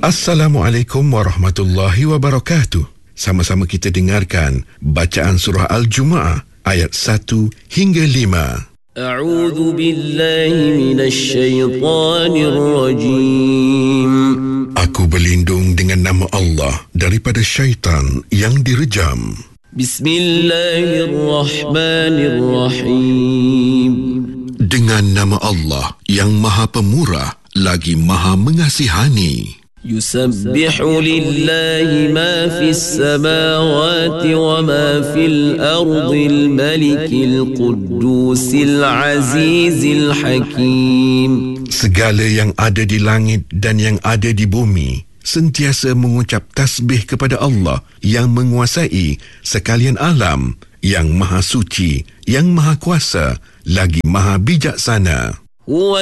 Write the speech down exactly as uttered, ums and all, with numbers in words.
Assalamualaikum warahmatullahi wabarakatuh. Sama-sama kita dengarkan bacaan surah Al-Jumu'ah ayat satu hingga lima. A'udzu billahi minasy syaithanir rajim. Aku berlindung dengan nama Allah daripada syaitan yang direjam. Bismillahirrahmanirrahim. Dengan nama Allah yang Maha Pemurah lagi Maha Mengasihani. Yusabbihu lillahi ma fis samawati wa ma fil ardil malikil quddusil azizil hakim. Segala yang ada di langit dan yang ada di bumi sentiasa mengucap tasbih kepada Allah yang menguasai sekalian alam, yang Maha Suci, yang Maha Kuasa, lagi Maha Bijaksana.